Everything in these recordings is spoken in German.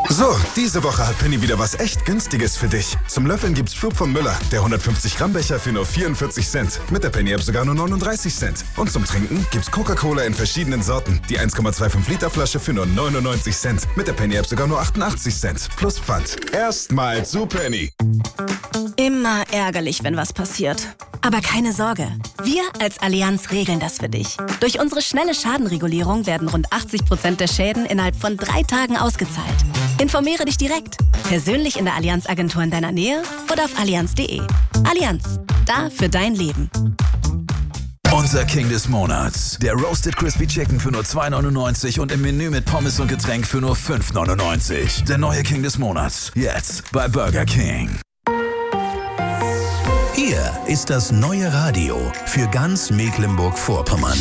So, diese Woche hat Penny wieder was echt Günstiges für dich. Zum Löffeln gibt's Schub von Müller, der 150 Gramm Becher für nur 44 Cent. Mit der Penny-App sogar nur 39 Cent. Und zum Trinken gibt's Coca-Cola in verschiedenen Sorten. Die 1,25 Liter Flasche für nur 99 Cent. Mit der Penny-App sogar nur 88 Cent. Plus Pfand. Erstmal zu Penny. Immer ärgerlich, wenn was passiert. Aber keine Sorge. Wir als Allianz regeln das für dich. Durch unsere schnelle Schadenregulierung werden rund 80% der Schäden innerhalb von 3 Tagen ausgezahlt. Informiere dich direkt. Persönlich in der Allianz-Agentur in deiner Nähe oder auf allianz.de. Allianz. Da für dein Leben. Unser King des Monats. Der Roasted Crispy Chicken für nur 2,99 und im Menü mit Pommes und Getränk für nur 5,99. Der neue King des Monats. Jetzt bei Burger King. Hier ist das neue Radio für ganz Mecklenburg-Vorpommern.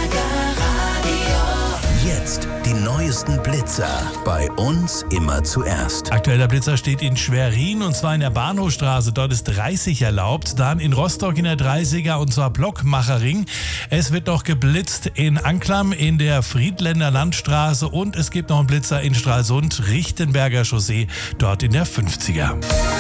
Jetzt die neuesten Blitzer. Bei uns immer zuerst. Aktueller Blitzer steht in Schwerin und zwar in der Bahnhofstraße. Dort ist 30 erlaubt. Dann in Rostock in der 30er und zwar Blockmacherring. Es wird noch geblitzt in Anklam in der Friedländer Landstraße und es gibt noch einen Blitzer in Stralsund, Richtenberger Chaussee, dort in der 50er.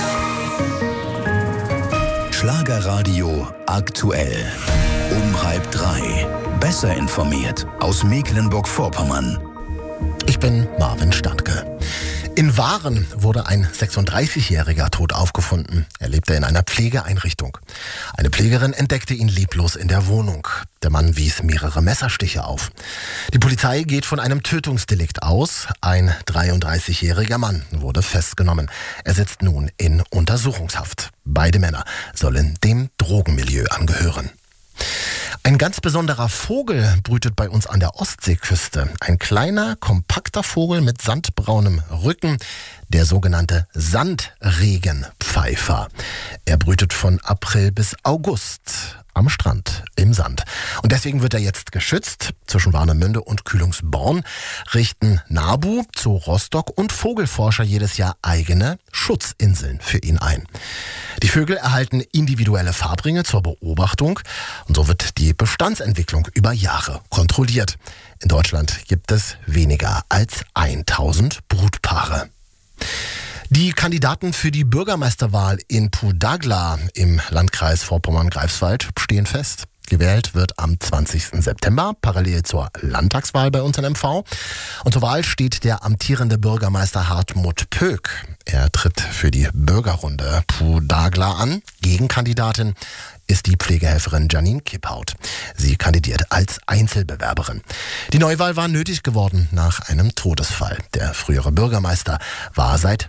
Schlagerradio aktuell. Um 2:30. Besser informiert aus Mecklenburg-Vorpommern. Ich bin Marvin Standke. In Waren wurde ein 36-Jähriger tot aufgefunden. Er lebte in einer Pflegeeinrichtung. Eine Pflegerin entdeckte ihn leblos in der Wohnung. Der Mann wies mehrere Messerstiche auf. Die Polizei geht von einem Tötungsdelikt aus. Ein 33-jähriger Mann wurde festgenommen. Er sitzt nun in Untersuchungshaft. Beide Männer sollen dem Drogenmilieu angehören. Ein ganz besonderer Vogel brütet bei uns an der Ostseeküste. Ein kleiner, kompakter Vogel mit sandbraunem Rücken, der sogenannte Sandregenpfeifer. Er brütet von April bis August am Strand, im Sand. Und deswegen wird er jetzt geschützt. Zwischen Warnemünde und Kühlungsborn richten NABU, Zoo Rostock und Vogelforscher jedes Jahr eigene Schutzinseln für ihn ein. Die Vögel erhalten individuelle Farbringe zur Beobachtung und so wird die Bestandsentwicklung über Jahre kontrolliert. In Deutschland gibt es weniger als 1000 Brutpaare. Die Kandidaten für die Bürgermeisterwahl in Pudagla im Landkreis Vorpommern-Greifswald stehen fest. Gewählt wird am 20. September, parallel zur Landtagswahl bei uns in MV. Und zur Wahl steht der amtierende Bürgermeister Hartmut Pöck. Er tritt für die Bürgerrunde Pudagla an. Gegenkandidatin ist die Pflegehelferin Janine Kippaut. Sie kandidiert als Einzelbewerberin. Die Neuwahl war nötig geworden nach einem Todesfall. Der frühere Bürgermeister war seit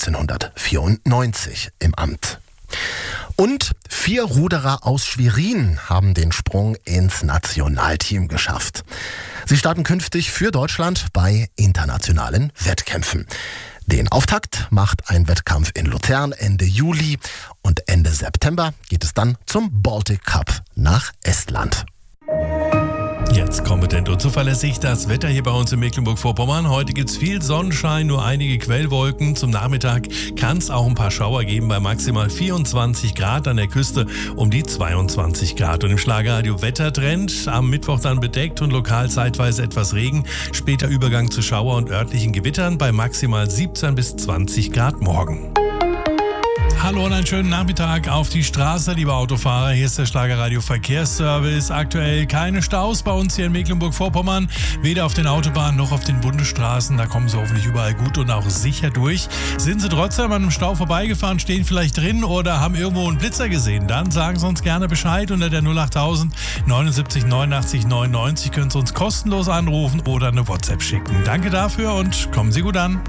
1994 im Amt. Und 4 Ruderer aus Schwerin haben den Sprung ins Nationalteam geschafft. Sie starten künftig für Deutschland bei internationalen Wettkämpfen. Den Auftakt macht ein Wettkampf in Luzern Ende Juli und Ende September geht es dann zum Baltic Cup nach Estland. Jetzt kompetent und zuverlässig das Wetter hier bei uns in Mecklenburg-Vorpommern. Heute gibt es viel Sonnenschein, nur einige Quellwolken. Zum Nachmittag kann es auch ein paar Schauer geben bei maximal 24 Grad, an der Küste um die 22 Grad. Und im Schlagerradio Wettertrend am Mittwoch dann bedeckt und lokal zeitweise etwas Regen. Später Übergang zu Schauer und örtlichen Gewittern bei maximal 17 bis 20 Grad morgen. Hallo und einen schönen Nachmittag auf die Straße, liebe Autofahrer. Hier ist der Schlagerradio Verkehrsservice. Aktuell keine Staus bei uns hier in Mecklenburg-Vorpommern. Weder auf den Autobahnen noch auf den Bundesstraßen. Da kommen Sie hoffentlich überall gut und auch sicher durch. Sind Sie trotzdem an einem Stau vorbeigefahren, stehen vielleicht drin oder haben irgendwo einen Blitzer gesehen? Dann sagen Sie uns gerne Bescheid unter der 08000 79 89 99. Können Sie uns kostenlos anrufen oder eine WhatsApp schicken. Danke dafür und kommen Sie gut an.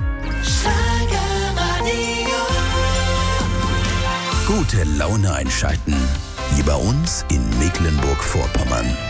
Gute Laune einschalten. Hier bei uns in Mecklenburg-Vorpommern.